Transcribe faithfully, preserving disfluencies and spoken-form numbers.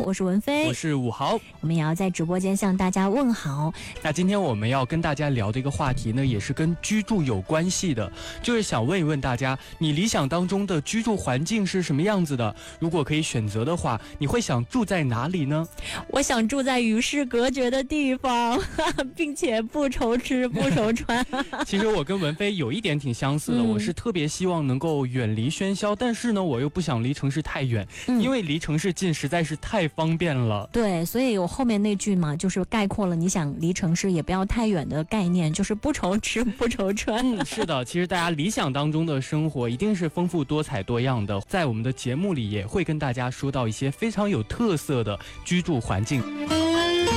我是文飞， 我是武豪， 我们也要在直播间向大家问好。 那今天我们要跟大家聊的一个话题呢，也是跟居住有关系的，就是想问一问大家，你理想当中的居住环境是什么样子的？如果可以选择的话，你会想住在哪里呢？ 我想住在与世隔绝的地方，并且不愁吃不愁穿。 其实我跟文飞有一点挺相似的、嗯、我是特别希望能够远离喧嚣，但是呢我又不想离城市太远、嗯、因为离城市近实在是太方便了。 对，所以我后面那句嘛，就是概括了你想离城市也不要太远的概念，就是不愁吃不愁穿。 嗯，是的，其实大家理想当中的生活一定是丰富多彩多样的，在我们的节目里也会跟大家说到一些非常有特色的居住环境。